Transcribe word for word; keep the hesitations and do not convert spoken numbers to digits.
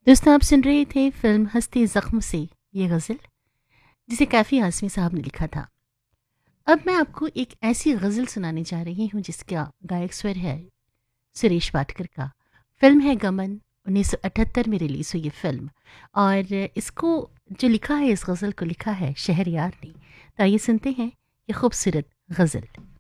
दोस्तों, आप सुन रहे थे फिल्म हस्ती ज़ख्म से ये गज़ल, जिसे कैफ़ी आज़मी साहब ने लिखा था। अब मैं आपको एक ऐसी गज़ल सुनाने जा रही हूँ जिसका गायक स्वर है सुरेश वाडकर का। फ़िल्म है गमन, उन्नीस सौ अठहत्तर में रिलीज़ हुई ये फ़िल्म, और इसको जो लिखा है, इस गज़ल को लिखा है शहरयार ने। तो आइए सुनते हैं ये खूबसूरत गज़ल।